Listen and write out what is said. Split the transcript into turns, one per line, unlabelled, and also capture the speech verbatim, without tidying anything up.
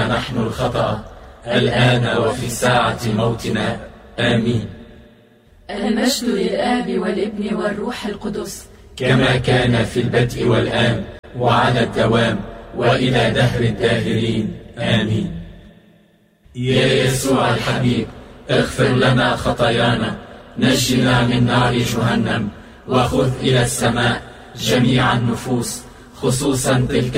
منا نحن الخطأ الآن وفي ساعة موتنا، آمين.
المجد للآب والابن والروح القدس،
كما كان في البدء والآن وعلى الدوام وإلى دهر الداهرين، آمين. يا يسوع الحبيب، اغفر لنا خطايانا، نجنا من نار جهنم، وخذ إلى السماء جميع النفوس، خصوصا تلك